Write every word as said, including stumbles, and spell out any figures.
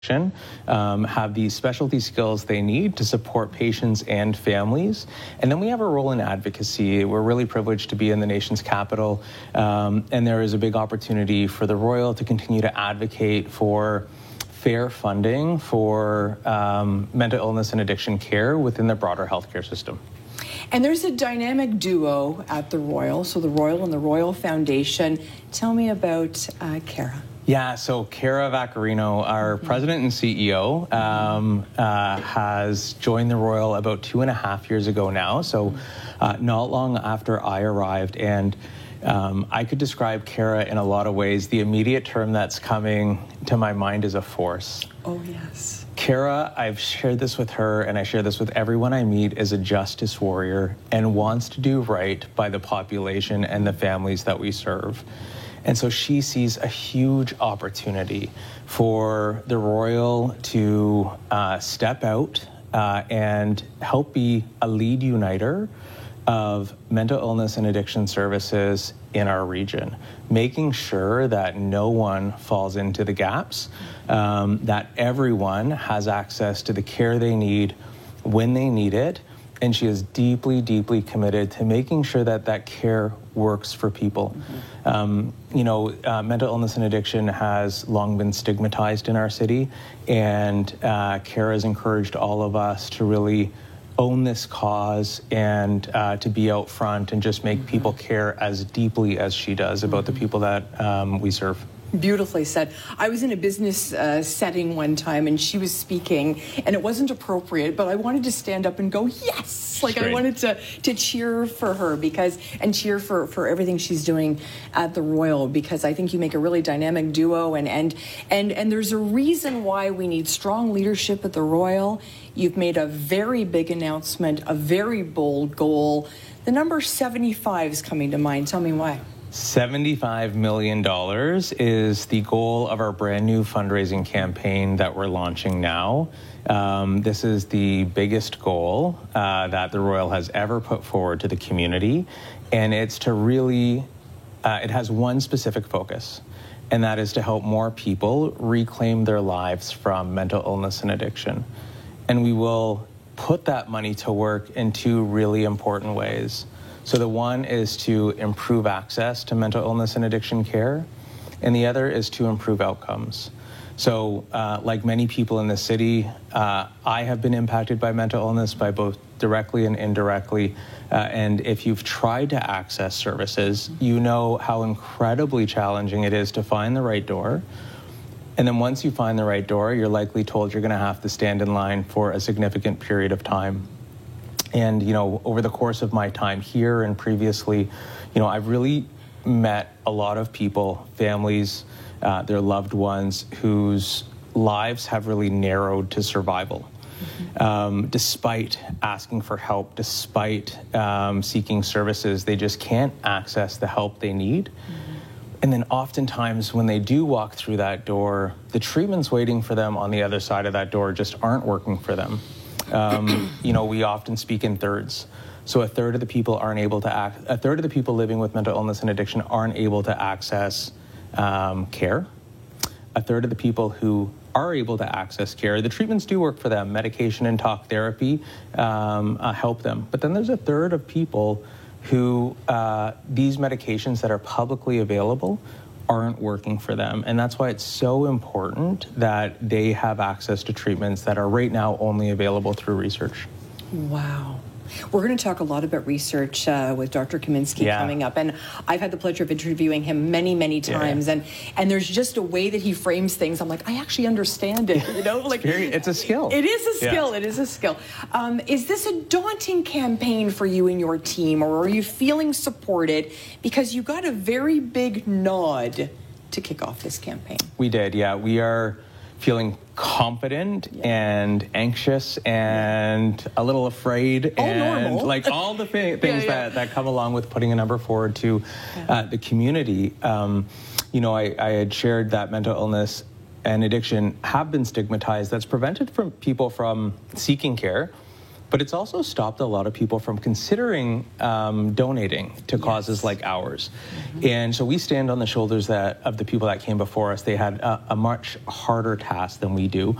Um, have these specialty skills they need to support patients and families. And then we have a role in advocacy. We're really privileged to be in the nation's capital, um, and there is a big opportunity for the Royal to continue to advocate for fair funding for um, mental illness and addiction care within the broader healthcare system. And there's a dynamic duo at the Royal, so the Royal and the Royal Foundation. Tell me about uh, Cara. Yeah, so Cara Vaccarino, our mm-hmm. president and C E O, um, uh, has joined the Royal about two and a half years ago now, so uh, not long after I arrived. And um, I could describe Cara in a lot of ways. The immediate term that's coming to my mind is a force. Oh, yes. Cara, I've shared this with her, and I share this with everyone I meet, is a justice warrior and wants to do right by the population and the families that we serve. And so she sees a huge opportunity for the Royal to uh, step out uh, and help be a lead uniter of mental illness and addiction services in our region, making sure that no one falls into the gaps, um, that everyone has access to the care they need when they need it. And she is deeply, deeply committed to making sure that that care works for people. Mm-hmm. Um, you know, uh, mental illness and addiction has long been stigmatized in our city, and uh, Cara has encouraged all of us to really own this cause and uh, to be out front and just make mm-hmm. people care as deeply as she does about mm-hmm. the people that um, we serve. Beautifully said. I was in a business uh, setting one time and she was speaking and it wasn't appropriate, but I wanted to stand up and go, yes! Like Straight. I wanted to, to cheer for her because, and cheer for, for everything she's doing at the Royal, because I think you make a really dynamic duo, and, and, and, and there's a reason why we need strong leadership at the Royal. You've made a very big announcement, a very bold goal. The number seventy-five is coming to mind. Tell me why. seventy-five million dollars is the goal of our brand new fundraising campaign that we're launching now. Um, this is the biggest goal uh, that the Royal has ever put forward to the community, and it's to really, uh, it has one specific focus, and that is to help more people reclaim their lives from mental illness and addiction. And we will put that money to work in two really important ways. So the one is to improve access to mental illness and addiction care, and the other is to improve outcomes. So uh, like many people in the city, uh, I have been impacted by mental illness by both directly and indirectly. Uh, and if you've tried to access services, you know how incredibly challenging it is to find the right door. And then once you find the right door, you're likely told you're going to have to stand in line for a significant period of time. And, you know, over the course of my time here and previously, you know, I've really met a lot of people, families, uh, their loved ones whose lives have really narrowed to survival. Mm-hmm. Um, despite asking for help, despite um, seeking services, they just can't access the help they need. Mm-hmm. And then oftentimes when they do walk through that door, the treatments waiting for them on the other side of that door just aren't working for them. Um, you know, we often speak in thirds. So a third of the people aren't able to act, a third of the people living with mental illness and addiction aren't able to access um, care. A third of the people who are able to access care, the treatments do work for them. Medication and talk therapy um, uh, help them. But then there's a third of people who uh, these medications that are publicly available aren't working for them. And that's why it's so important that they have access to treatments that are right now only available through research. Wow. We're going to talk a lot about research uh, with Doctor Kaminski yeah. coming up. And I've had the pleasure of interviewing him many, many times. Yeah. And and there's just a way that he frames things. I'm like, I actually understand it. You know, like it's, very, it's a skill. It is a skill. Yeah. It is a skill. Um, is this a daunting campaign for you and your team, or are you feeling supported? Because you got a very big nod to kick off this campaign. We did, yeah. We are feeling confident yeah. and anxious and a little afraid all and normal. like all the thi- things yeah, yeah. that, that come along with putting a number forward to yeah. uh, the community. Um, you know, I, I had shared that mental illness and addiction have been stigmatized. That's prevented from people from seeking care. but it's also stopped a lot of people from considering um, donating to yes. causes like ours. Mm-hmm. And so we stand on the shoulders that of the people that came before us. They had a, a much harder task than we do.